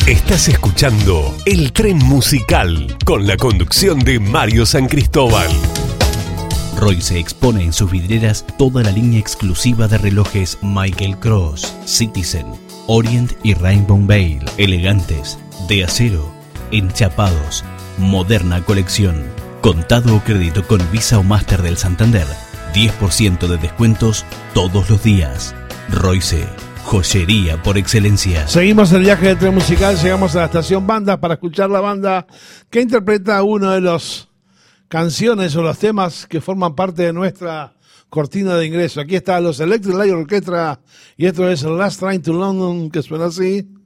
Estás escuchando El Tren Musical con la conducción de Mario San Cristóbal. Royce expone en sus vidrieras toda la línea exclusiva de relojes Michael Kors, Citizen, Orient y Rainbow Vale, elegantes, de acero, enchapados, moderna colección, contado o crédito con Visa o Master del Santander, 10% de descuentos todos los días. Royce, joyería por excelencia. Seguimos el viaje del tren musical, llegamos a la estación banda para escuchar la banda que interpreta uno de los canciones o los temas que forman parte de nuestra cortina de ingreso. Aquí está los Electric Light Orchestra y esto es Last Train to London, que suena así.